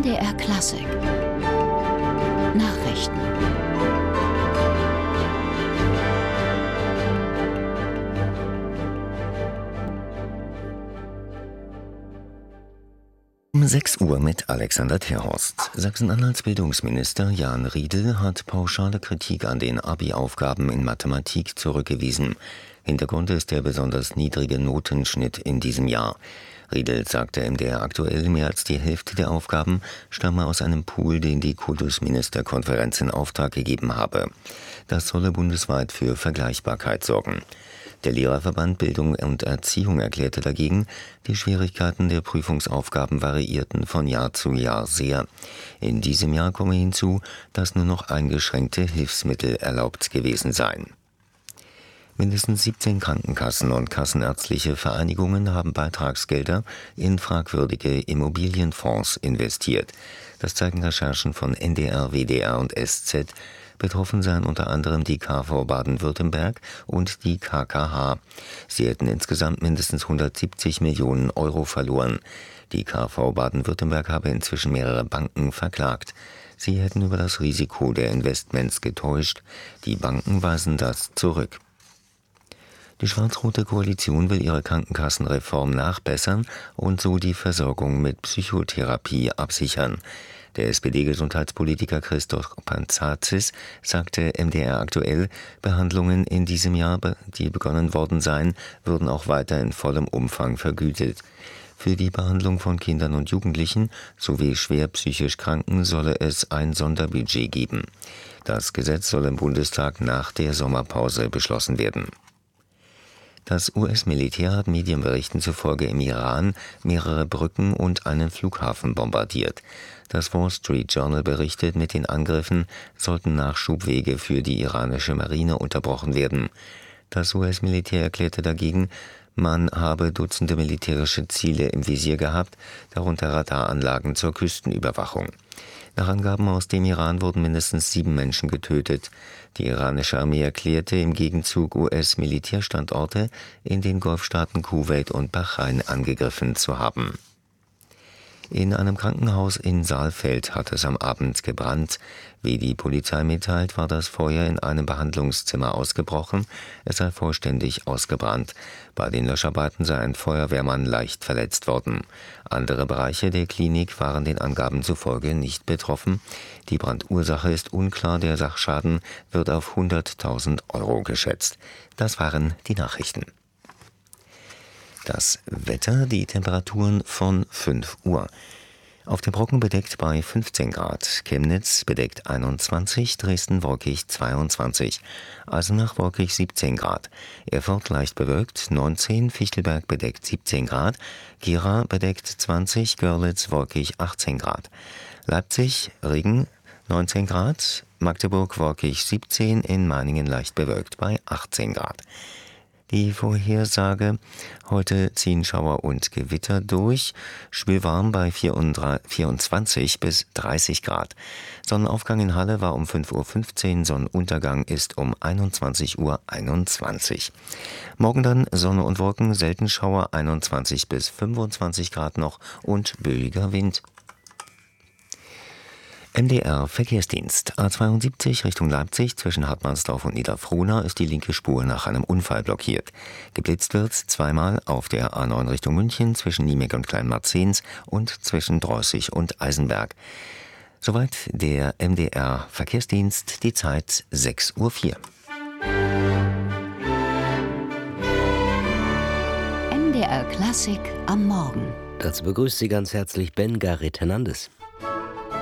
MDR Klassik Nachrichten. Um 6 Uhr mit Alexander Terhorst. Sachsen-Anhalts Bildungsminister Jan Riedel hat pauschale Kritik an den Abi-Aufgaben in Mathematik zurückgewiesen. Hintergrund ist der besonders niedrige Notenschnitt in diesem Jahr. Riedel sagte MDR aktuell, mehr als die Hälfte der Aufgaben stamme aus einem Pool, den die Kultusministerkonferenz in Auftrag gegeben habe. Das solle bundesweit für Vergleichbarkeit sorgen. Der Lehrerverband Bildung und Erziehung erklärte dagegen, die Schwierigkeiten der Prüfungsaufgaben variierten von Jahr zu Jahr sehr. In diesem Jahr komme hinzu, dass nur noch eingeschränkte Hilfsmittel erlaubt gewesen seien. Mindestens 17 Krankenkassen und kassenärztliche Vereinigungen haben Beitragsgelder in fragwürdige Immobilienfonds investiert. Das zeigen Recherchen von NDR, WDR und SZ. Betroffen seien unter anderem die KV Baden-Württemberg und die KKH. Sie hätten insgesamt mindestens 170 Millionen Euro verloren. Die KV Baden-Württemberg habe inzwischen mehrere Banken verklagt. Sie hätten über das Risiko der Investments getäuscht. Die Banken weisen das zurück. Die schwarz-rote Koalition will ihre Krankenkassenreform nachbessern und so die Versorgung mit Psychotherapie absichern. Der SPD-Gesundheitspolitiker Christoph Panzazis sagte MDR aktuell, Behandlungen in diesem Jahr, die begonnen worden seien, würden auch weiter in vollem Umfang vergütet. Für die Behandlung von Kindern und Jugendlichen sowie schwer psychisch Kranken solle es ein Sonderbudget geben. Das Gesetz soll im Bundestag nach der Sommerpause beschlossen werden. Das US-Militär hat Medienberichten zufolge im Iran mehrere Brücken und einen Flughafen bombardiert. Das Wall Street Journal berichtet, mit den Angriffen sollten Nachschubwege für die iranische Marine unterbrochen werden. Das US-Militär erklärte dagegen, man habe Dutzende militärische Ziele im Visier gehabt, darunter Radaranlagen zur Küstenüberwachung. Nach Angaben aus dem Iran wurden mindestens 7 Menschen getötet. Die iranische Armee erklärte im Gegenzug US-Militärstandorte in den Golfstaaten Kuwait und Bahrain angegriffen zu haben. In einem Krankenhaus in Saalfeld hat es am Abend gebrannt. Wie die Polizei mitteilt, war das Feuer in einem Behandlungszimmer ausgebrochen. Es sei vollständig ausgebrannt. Bei den Löscharbeiten sei ein Feuerwehrmann leicht verletzt worden. Andere Bereiche der Klinik waren den Angaben zufolge nicht betroffen. Die Brandursache ist unklar, der Sachschaden wird auf 100.000 Euro geschätzt. Das waren die Nachrichten. Das Wetter, die Temperaturen von 5 Uhr. Auf dem Brocken bedeckt bei 15 Grad, Chemnitz bedeckt 21, Dresden wolkig 22, Eisenach wolkig 17 Grad, Erfurt leicht bewölkt 19, Fichtelberg bedeckt 17 Grad, Gera bedeckt 20, Görlitz wolkig 18 Grad, Leipzig Regen 19 Grad, Magdeburg wolkig 17, in Meiningen leicht bewölkt bei 18 Grad. Die Vorhersage: Heute ziehen Schauer und Gewitter durch, schwülwarm bei 24 bis 30 Grad. Sonnenaufgang in Halle war um 5:15 Uhr, Sonnenuntergang ist um 21:21 Uhr. Morgen dann Sonne und Wolken, selten Schauer, 21 bis 25 Grad noch und böiger Wind. MDR Verkehrsdienst. A72 Richtung Leipzig zwischen Hartmannsdorf und Niederfrohna ist die linke Spur nach einem Unfall blockiert. Geblitzt wird zweimal auf der A9 Richtung München zwischen Niemek und Kleinmarzens und zwischen Droßig und Eisenberg. Soweit der MDR Verkehrsdienst, die Zeit 6:04 Uhr. MDR Klassik am Morgen. Dazu begrüßt Sie ganz herzlich Ben Garret Hernandez.